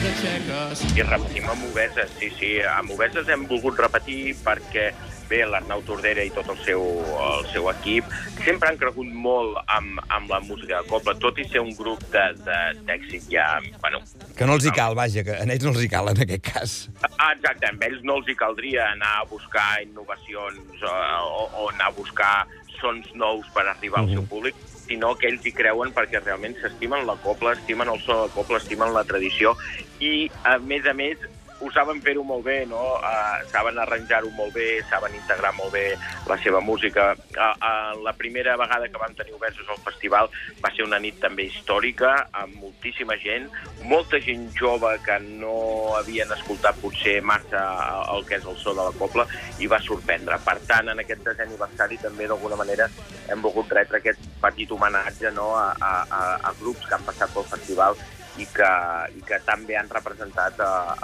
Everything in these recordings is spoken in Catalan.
I repetim amb Obeses, sí. Amb Obeses hem volgut repetir perquè, bé, l'Arnau Tordera i tot el seu equip sempre han cregut molt amb la música de cobla, tot i ser un grup d'èxit ja, bueno... Que no els hi cal, vaja, que a ells no els hi cal en aquest cas. Exacte, amb ells no els hi caldria anar a buscar innovacions o anar a buscar sons nous per arribar al seu públic, sinó que ells hi creuen perquè realment s'estimen la cobla, estimen el so de la cobla, estimen la tradició i, a més, ho saben fer-ho molt bé, no? Saben arranjar-ho molt bé, saben integrar molt bé la seva música. La primera vegada que vam tenir Obeses al festival va ser una nit també històrica, amb moltíssima gent, molta gent jove que no havien escoltat potser massa el que és el so de la cobla i va sorprendre. Per tant, en aquest 10è aniversari també d'alguna manera hem volgut retre aquest petit homenatge, no, a grups que han passat pel festival i que també han representat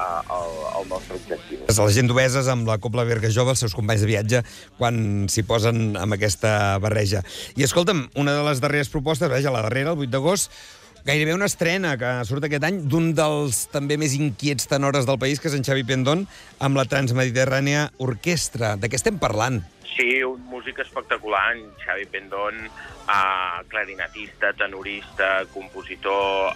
el nostre objectiu. La gent d'Obeses amb la Cobla Berga Jove, els seus companys de viatge, quan s'hi posen amb aquesta barreja. I escolta'm, una de les darreres propostes, la darrera, el 8 d'agost, gairebé una estrena que surt aquest any d'un dels també més inquiets tenores del país, que és en Xavi Pendón, amb la Transmediterrània Orquestra. De què estem parlant? Sí, un músic espectacular, en Xavi Pendón, clarinetista, tenorista, compositor,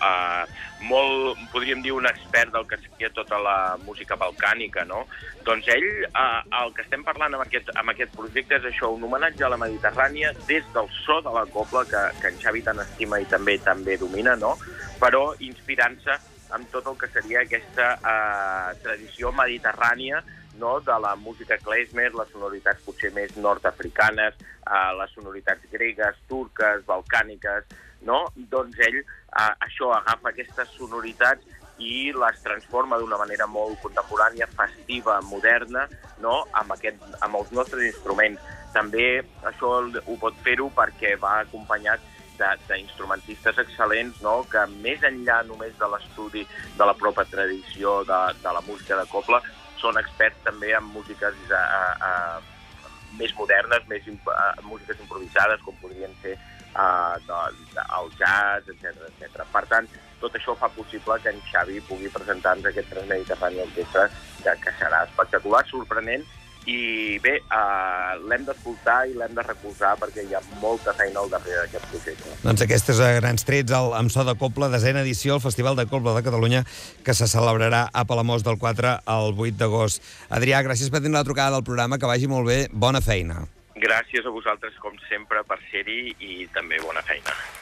podríem dir un expert del que seria tota la música balcànica, no? Doncs ell, el que estem parlant amb aquest projecte és això, un homenatge a la Mediterrània des del so de la cobla, que en Xavi tant estima i també domina, no? Però inspirant-se amb tot el que seria aquesta tradició mediterrània, no, de la música klezmer, les sonoritats potser més nord-africanes, les sonoritats gregues, turques, balcàniques, no? Doncs ell això agafa aquestes sonoritats i les transforma d'una manera molt contemporània, festiva, moderna, no? amb els nostres instruments. També això ho pot fer-ho perquè va acompanyat d'instrumentistes excel·lents, no? Que més enllà només de l'estudi de la pròpia tradició de la música de cobla, són experts també en músiques més modernes, músiques improvisades, com podrien ser el jazz, etc. Per tant, tot això fa possible que en Xavi pugui presentar-nos aquest Transmediterrània Orquestra, que serà espectacular, sorprenent, i bé, l'hem d'escoltar i l'hem de recolzar perquè hi ha molta feina al darrere d'aquest projecte. Doncs aquests grans trets amb so de cobla, 10a edició al Festival de Cobla de Catalunya, que se celebrarà a Palamós del 4 al 8 d'agost. Adrià, gràcies per tenir la trucada del programa, que vagi molt bé, bona feina. Gràcies a vosaltres, com sempre, per ser-hi i també bona feina.